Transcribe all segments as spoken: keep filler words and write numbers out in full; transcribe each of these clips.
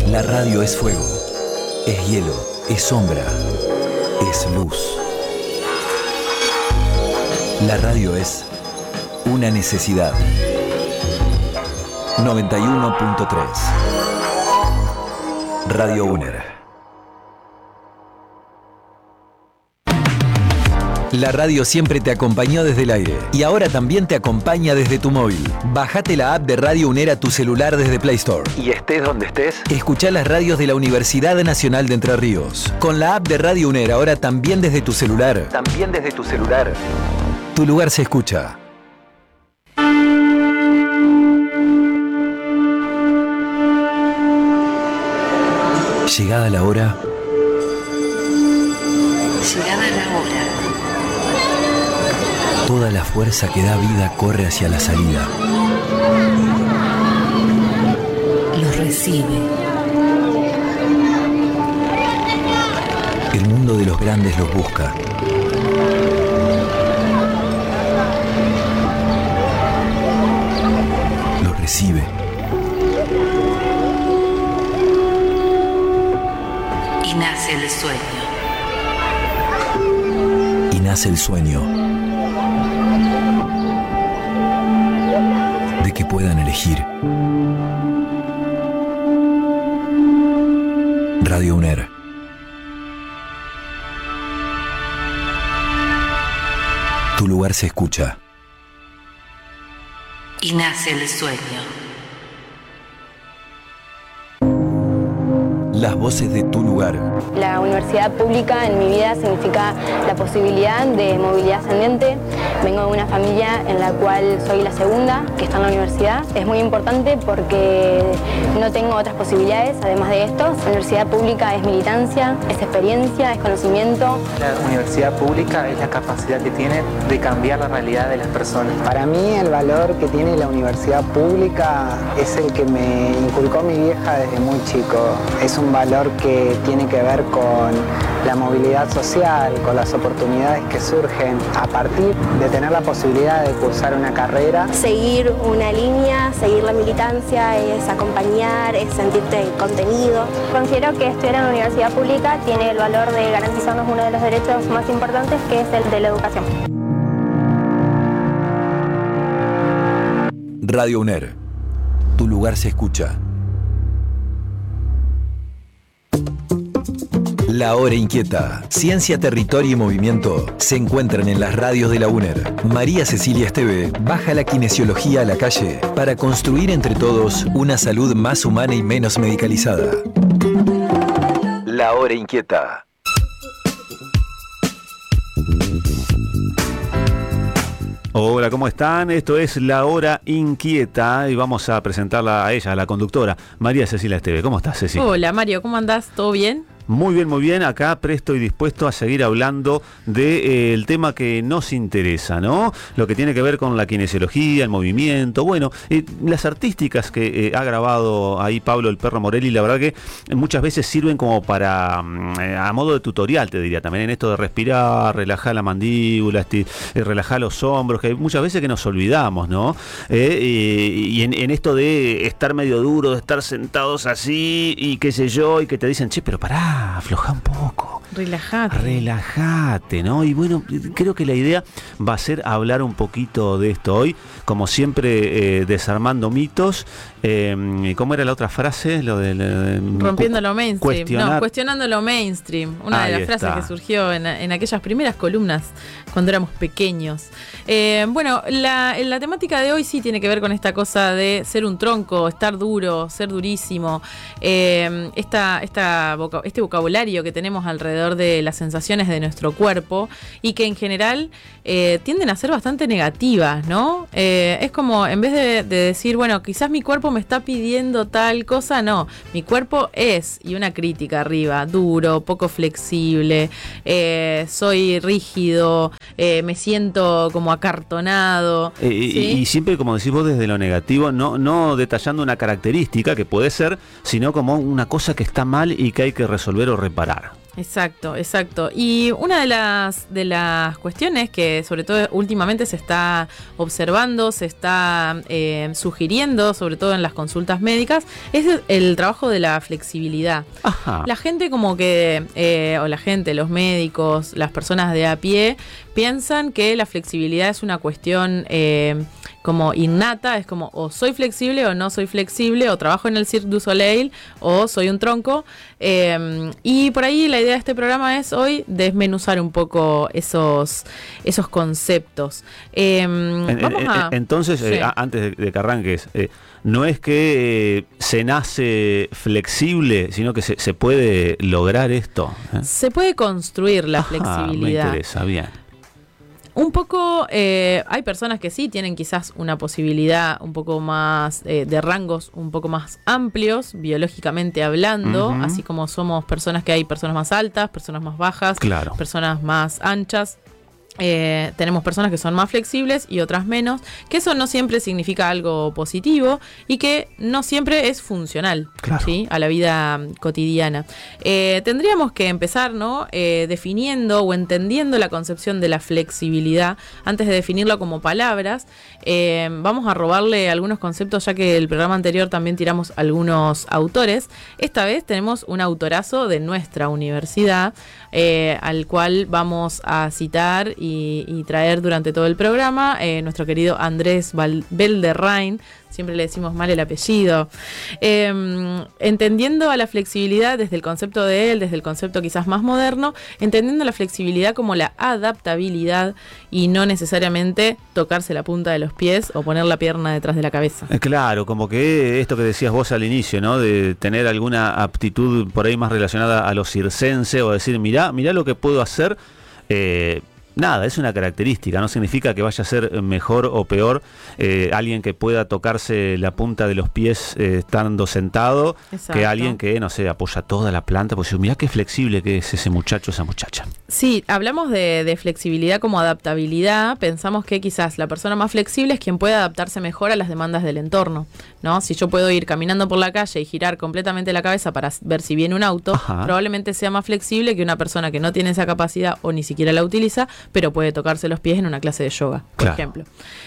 La radio es fuego, es hielo, es sombra, es luz. La radio es una necesidad. noventa y uno punto tres Radio UNER. La radio siempre te acompañó desde el aire y ahora también te acompaña desde tu móvil. Bajate la app de Radio UNER a tu celular desde Play Store. Y estés donde estés, escuchá las radios de la Universidad Nacional de Entre Ríos. Con la app de Radio UNER ahora también desde tu celular. También desde tu celular. Tu lugar se escucha. Llegada la hora. Llegada la hora. Toda la fuerza que da vida corre hacia la salida. Los recibe. El mundo de los grandes los busca. Los recibe. Y nace el sueño. Y nace el sueño de que puedan elegir. Radio UNER. Tu lugar se escucha. Y nace el sueño. Las voces de tu lugar. La universidad pública en mi vida significa la posibilidad de movilidad ascendente. Vengo de una familia en la cual soy la segunda que está en la universidad. Es muy importante porque no tengo otras posibilidades. Además de esto, la universidad pública es militancia, es experiencia, es conocimiento. La universidad pública es la capacidad que tiene de cambiar la realidad de las personas. Para mí el valor que tiene la universidad pública es el que me inculcó mi vieja desde muy chico. Es un valor que tiene que ver con la movilidad social, con las oportunidades que surgen a partir de tener la posibilidad de cursar una carrera. Seguir una línea, seguir la militancia, es acompañar, es sentirte contenido. Considero que estudiar en la universidad pública tiene el valor de garantizarnos uno de los derechos más importantes, que es el de la educación. Radio UNER. Tu lugar se escucha. La Hora Inquieta, Ciencia, Territorio y Movimiento se encuentran en las radios de la UNER. María Cecilia Esteve baja la kinesiología a la calle para construir entre todos una salud más humana y menos medicalizada. La Hora Inquieta. Hola, ¿cómo están? Esto es La Hora Inquieta y vamos a presentarla a ella, a la conductora, María Cecilia Esteve. ¿Cómo estás, Ceci? Hola, Mario, ¿cómo andás? ¿Todo bien? Muy bien, muy bien. Acá presto y dispuesto a seguir hablando del de, eh, tema que nos interesa, ¿no? Lo que tiene que ver con la kinesiología, el movimiento, bueno, eh, las artísticas que eh, ha grabado ahí Pablo el Perro Morelli, la verdad que muchas veces sirven como para, eh, a modo de tutorial, te diría, también en esto de respirar, relajar la mandíbula, esti, eh, relajar los hombros, que hay muchas veces que nos olvidamos, ¿no? Eh, eh, y en, en esto de estar medio duro, de estar sentados así y qué sé yo, y que te dicen, che, pero pará, afloja un poco. Relájate. Relájate, ¿no? Y bueno, creo que la idea va a ser hablar un poquito de esto hoy, como siempre, eh, desarmando mitos. Eh, ¿Cómo era la otra frase? Lo de, eh, Rompiendo lo mainstream. Cuestionar. No, cuestionando lo mainstream. Una Ahí de las está. frases que surgió en, en aquellas primeras columnas cuando éramos pequeños. Eh, bueno, la, la temática de hoy sí tiene que ver con esta cosa de ser un tronco, estar duro, ser durísimo. Eh, esta, esta, este vocabulario que tenemos alrededor de las sensaciones de nuestro cuerpo y que en general eh, tienden a ser bastante negativas, ¿no? Eh, es como, en vez de, de decir, bueno, quizás mi cuerpo me está pidiendo tal cosa, no, mi cuerpo es, y una crítica arriba, duro, poco flexible, eh, soy rígido, eh, me siento como acartonado. Eh, ¿sí? y, y siempre, como decís vos, desde lo negativo, no, no detallando una característica que puede ser, sino como una cosa que está mal y que hay que resolver o reparar. Exacto, exacto. Y una de las de las cuestiones que sobre todo últimamente se está observando, se está eh, sugiriendo, sobre todo en las consultas médicas, es el trabajo de la flexibilidad. Ajá. La gente como que, eh, o la gente, los médicos, las personas de a pie, piensan que la flexibilidad es una cuestión eh, como innata, es como o soy flexible o no soy flexible, o trabajo en el Cirque du Soleil o soy un tronco. Eh, y por ahí la idea de este programa es hoy desmenuzar un poco esos, esos conceptos. Eh, en, vamos en, a, entonces, sí. eh, antes de, de que arranques, eh, no es que eh, se nace flexible, sino que se, se puede lograr esto. ¿eh? Se puede construir la Ajá, flexibilidad. Me interesa, bien. Un poco, eh, hay personas que sí tienen quizás una posibilidad un poco más eh, de rangos un poco más amplios, biológicamente hablando, uh-huh. así como somos personas que hay personas más altas, personas más bajas, claro. personas más anchas. Eh, tenemos personas que son más flexibles y otras menos, que eso no siempre significa algo positivo y que no siempre es funcional, claro. ¿sí? A la vida cotidiana. Eh, tendríamos que empezar, ¿no? Eh, definiendo o entendiendo la concepción de la flexibilidad antes de definirlo como palabras. Eh, vamos a robarle algunos conceptos, ya que el programa anterior también tiramos algunos autores. Esta vez tenemos un autorazo de nuestra universidad, eh, al cual vamos a citar y Y, y traer durante todo el programa, eh, nuestro querido Andrés Val- Belderrain, siempre le decimos mal el apellido, eh, entendiendo a la flexibilidad desde el concepto de él, desde el concepto quizás más moderno, entendiendo la flexibilidad como la adaptabilidad y no necesariamente tocarse la punta de los pies o poner la pierna detrás de la cabeza. Eh, claro, como que esto que decías vos al inicio, ¿no? De tener alguna aptitud por ahí más relacionada a lo circense o decir, mirá, mirá lo que puedo hacer. eh, Nada, es una característica, no significa que vaya a ser mejor o peor eh, alguien que pueda tocarse la punta de los pies eh, estando sentado. Exacto. Que alguien que, no sé, apoya toda la planta, pues mirá qué flexible que es ese muchacho, esa muchacha. Sí, hablamos de, de flexibilidad como adaptabilidad, pensamos que quizás la persona más flexible es quien puede adaptarse mejor a las demandas del entorno, ¿no? Si yo puedo ir caminando por la calle y girar completamente la cabeza para ver si viene un auto, ajá, probablemente sea más flexible que una persona que no tiene esa capacidad o ni siquiera la utiliza, pero puede tocarse los pies en una clase de yoga, por claro. ejemplo.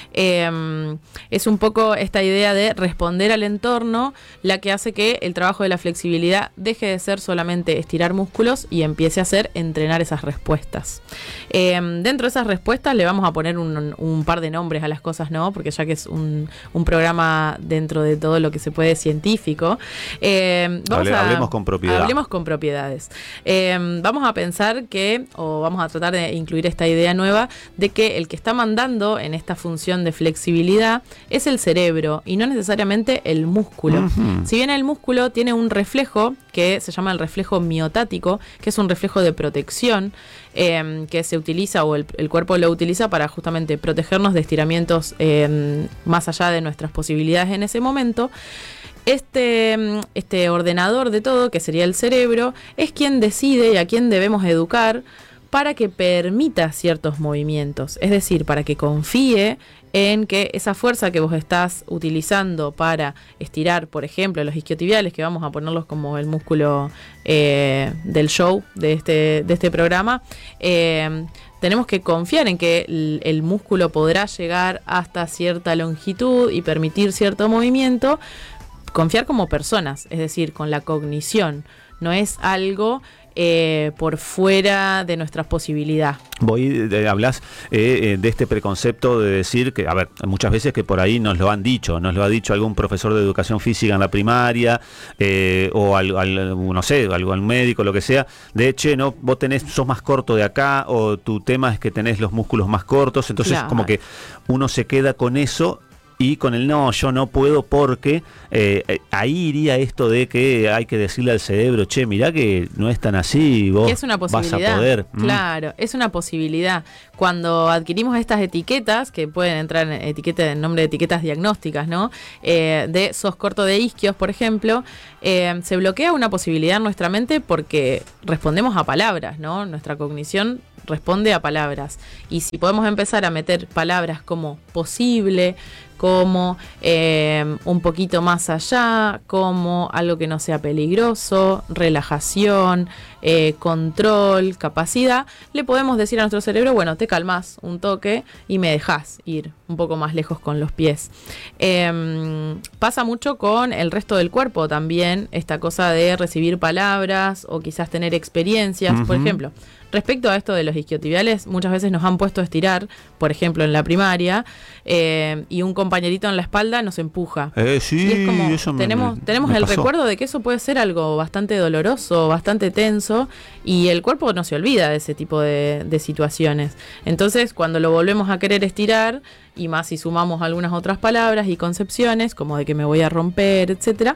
Eh, es un poco esta idea de responder al entorno la que hace que el trabajo de la flexibilidad deje de ser solamente estirar músculos y empiece a ser entrenar esas respuestas. Eh, dentro de esas respuestas le vamos a poner un, un par de nombres a las cosas, ¿no? Porque ya que es un, un programa dentro de todo lo que se puede científico. Eh, vamos Hable, a, hablemos con propiedad. Hablemos con propiedades. Eh, vamos a pensar que, o vamos a tratar de incluir esta idea nueva, de que el que está mandando en esta función de flexibilidad es el cerebro y no necesariamente el músculo. Uh-huh. Si bien el músculo tiene un reflejo que se llama el reflejo miotático, que es un reflejo de protección eh, que se utiliza o el, el cuerpo lo utiliza para justamente protegernos de estiramientos eh, más allá de nuestras posibilidades en ese momento. Este, este ordenador de todo, que sería el cerebro, es quien decide y a quien debemos educar para que permita ciertos movimientos, es decir, para que confíe en que esa fuerza que vos estás utilizando para estirar, por ejemplo, los isquiotibiales, que vamos a ponerlos como el músculo eh, del show de este, de este programa, eh, tenemos que confiar en que el, el músculo podrá llegar hasta cierta longitud y permitir cierto movimiento. Confiar como personas, es decir, con la cognición, no es algo eh, por fuera de nuestra posibilidad. Voy, de, hablas eh, de este preconcepto de decir que, a ver, muchas veces que por ahí nos lo han dicho, nos lo ha dicho algún profesor de educación física en la primaria, eh, o al, al, no sé, algún médico, lo que sea, de hecho, no, vos tenés, sos más corto de acá, o tu tema es que tenés los músculos más cortos, entonces claro, como que uno se queda con eso. Y con el no, yo no puedo porque eh, ahí iría esto de que hay que decirle al cerebro, che, mirá que no es tan así, vos es una vas a poder. Claro, mm. es una posibilidad. Cuando adquirimos estas etiquetas, que pueden entrar en etiqueta, en nombre de etiquetas diagnósticas, ¿no? Eh, de sos corto de isquios, por ejemplo, eh, se bloquea una posibilidad en nuestra mente porque respondemos a palabras, ¿no? Nuestra cognición responde a palabras. Y si podemos empezar a meter palabras como posible, como eh, un poquito más allá, como algo que no sea peligroso, relajación, eh, control, capacidad, le podemos decir a nuestro cerebro, bueno, te calmas un toque y me dejas ir un poco más lejos con los pies. Eh, pasa mucho con el resto del cuerpo también, esta cosa de recibir palabras o quizás tener experiencias. Uh-huh. Por ejemplo, respecto a esto de los isquiotibiales, muchas veces nos han puesto a estirar, por ejemplo en la primaria, eh, y un compañerito en la espalda nos empuja. Eh, sí, y es como, eso me, tenemos, me, tenemos me el pasó. recuerdo de que eso puede ser algo bastante doloroso, bastante tenso, y el cuerpo no se olvida de ese tipo de, de situaciones. Entonces, cuando lo volvemos a querer estirar, y más si sumamos algunas otras palabras y concepciones, como de que me voy a romper, etcétera,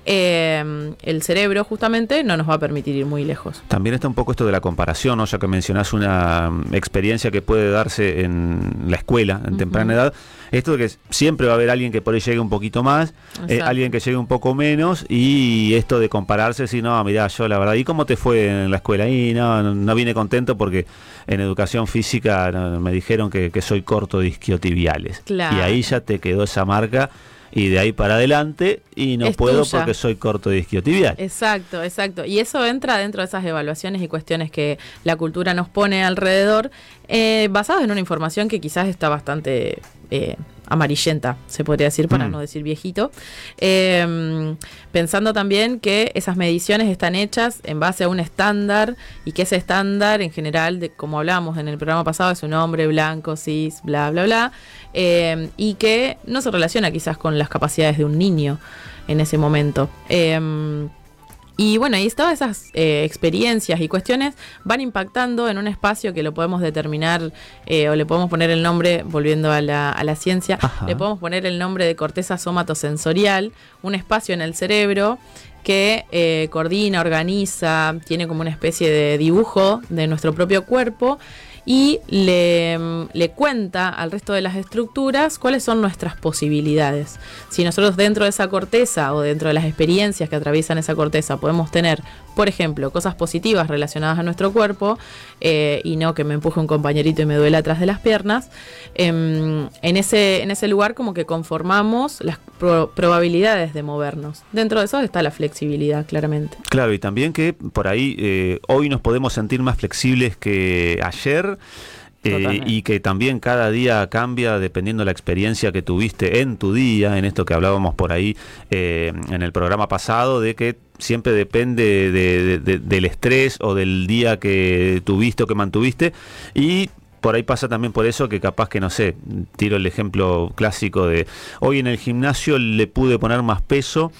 eh, el cerebro justamente no nos va a permitir ir muy lejos. También está un poco esto de la comparación, ¿no? Ya que mencionás una experiencia que puede darse en la escuela, en uh-huh. temprana edad, esto de que siempre va a haber alguien que por ahí llegue un poquito más, eh, alguien que llegue un poco menos, y esto de compararse, si no, mirá, yo la verdad, ¿y cómo te fue en la escuela? Y no, no, no vine contento porque en educación física no, me dijeron que, que soy corto de isquiotibiales. Claro. Y ahí ya te quedó esa marca, y de ahí para adelante, y no es puedo tuya. Porque soy corto de isquiotibial. Exacto, exacto. Y eso entra dentro de esas evaluaciones y cuestiones que la cultura nos pone alrededor, eh, basadas en una información que quizás está bastante eh, amarillenta, se podría decir, para mm. no decir viejito. Eh, pensando también que esas mediciones están hechas en base a un estándar, y que ese estándar, en general, de, como hablábamos en el programa pasado, es un hombre blanco, cis, bla, bla, bla, eh, y que no se relaciona quizás con las capacidades de un niño en ese momento. Eh, Y bueno, y todas esas eh, experiencias y cuestiones van impactando en un espacio que lo podemos determinar, eh, o le podemos poner el nombre, volviendo a la, a la ciencia, Ajá. le podemos poner el nombre de corteza somatosensorial, un espacio en el cerebro que eh, coordina, organiza, tiene como una especie de dibujo de nuestro propio cuerpo, y le, le cuenta al resto de las estructuras cuáles son nuestras posibilidades. Si nosotros dentro de esa corteza, o dentro de las experiencias que atraviesan esa corteza, podemos tener, por ejemplo, cosas positivas relacionadas a nuestro cuerpo, eh, y no que me empuje un compañerito y me duele atrás de las piernas, eh, en, ese, en ese lugar como que conformamos las pro- probabilidades de movernos. Dentro de eso está la flexibilidad, claramente. Claro, y también que por ahí eh, hoy nos podemos sentir más flexibles que ayer. Eh, y que también cada día cambia dependiendo de la experiencia que tuviste en tu día, en esto que hablábamos por ahí eh, en el programa pasado, de que siempre depende de, de, de, del estrés o del día que tuviste o que mantuviste, y por ahí pasa también por eso que capaz que, no sé, tiro el ejemplo clásico de hoy en el gimnasio le pude poner más peso,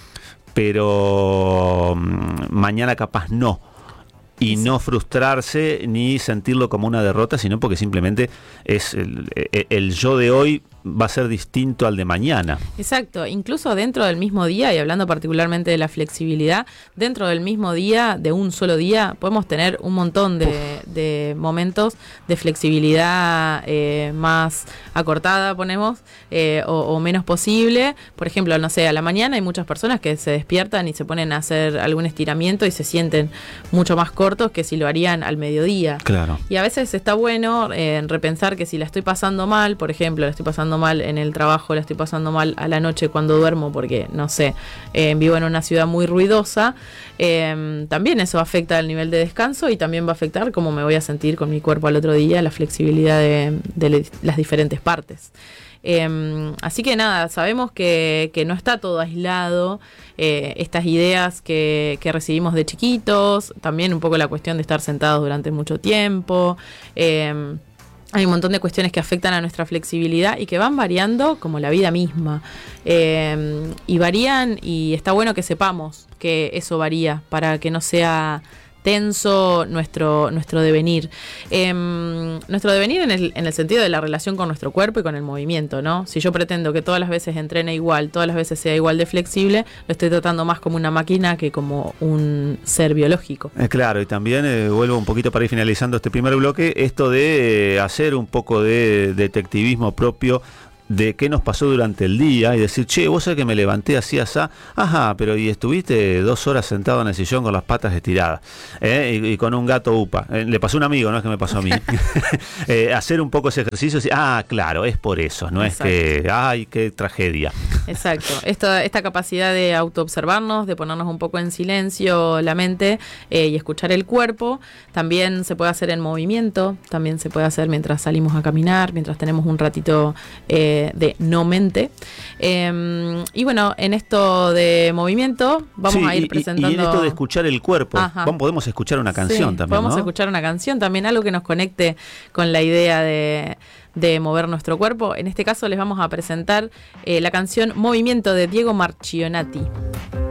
pero um, mañana capaz no. Y no frustrarse ni sentirlo como una derrota, sino porque simplemente es el, el, el yo de hoy va a ser distinto al de mañana. Exacto, incluso dentro del mismo día, y hablando particularmente de la flexibilidad, dentro del mismo día, de un solo día, podemos tener un montón de, de momentos de flexibilidad eh, más acortada, ponemos, eh, o, o menos posible. Por ejemplo, no sé, a la mañana hay muchas personas que se despiertan y se ponen a hacer algún estiramiento y se sienten mucho más cortos que si lo harían al mediodía. Claro. Y a veces está bueno eh, repensar que si la estoy pasando mal, por ejemplo, la estoy pasando mal en el trabajo, la estoy pasando mal a la noche cuando duermo porque, no sé, eh, vivo en una ciudad muy ruidosa, eh, también eso afecta al nivel de descanso, y también va a afectar cómo me voy a sentir con mi cuerpo al otro día, la flexibilidad de, de le, las diferentes partes. Eh, así que nada, sabemos que, que no está todo aislado, eh, estas ideas que, que recibimos de chiquitos, también un poco la cuestión de estar sentados durante mucho tiempo, eh, hay un montón de cuestiones que afectan a nuestra flexibilidad y que van variando como la vida misma. Eh, y varían, y está bueno que sepamos que eso varía para que no sea tenso nuestro, nuestro devenir. Eh, nuestro devenir en el, en el sentido de la relación con nuestro cuerpo y con el movimiento, ¿no? Si yo pretendo que todas las veces entrene igual, todas las veces sea igual de flexible, lo estoy tratando más como una máquina que como un ser biológico. Eh, claro, y también eh, vuelvo un poquito para ir finalizando este primer bloque, esto de eh, hacer un poco de detectivismo propio de qué nos pasó durante el día y decir, che, vos sabés que me levanté así, así, ajá, pero y estuviste dos horas sentado en el sillón con las patas estiradas, ¿eh? y, y con un gato upa. Eh, le pasó a un amigo, no es que me pasó a mí. eh, hacer un poco ese ejercicio, y, ah, claro, es por eso, no Exacto. es que, ay, qué tragedia. Exacto, esta, esta capacidad de autoobservarnos, de ponernos un poco en silencio la mente eh, y escuchar el cuerpo, también se puede hacer en movimiento, también se puede hacer mientras salimos a caminar, mientras tenemos un ratito eh, de no mente. Eh, y bueno, en esto de movimiento vamos sí, a ir y, presentando... Y en esto de escuchar el cuerpo, vamos, podemos escuchar una canción sí, también, podemos ¿no? escuchar una canción también, algo que nos conecte con la idea de... de mover nuestro cuerpo. En este caso les vamos a presentar eh, la canción Movimiento de Diego Marchionati.